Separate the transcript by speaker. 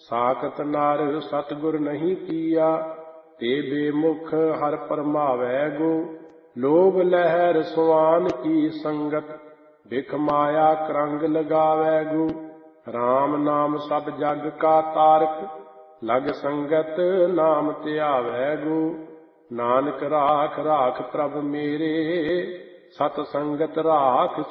Speaker 1: ਸਾਖਤ ਨਰ ਸਤਿਗੁਰ ਨਹੀਂ ਕੀਆ, ਤੇ ਬੇਮੁਖ ਹਰਿ ਭਰਮਾਵੈ ਗੋ। ਲੋਭ ਲਹਿਰ ਸੁਆਨ ਕੀ ਸੰਗਤ, ਬਿਖ ਮਾਇਆ ਕਰੰਗ ਲਗਾਵੈ ਗੋ। ਰਾਮ ਨਾਮ ਸਭ ਜਗ ਕਾ ਤਾਰਕ, ਲਗ ਸੰਗਤ ਨਾਮ ਧਿਆਵੈ ਗੋ। ਨਾਨਕ ਰਾਖ ਰਾਖ ਪ੍ਰਭ ਮੇਰੇ, ਸਤ ਸੰਗਤ ਰਾਖ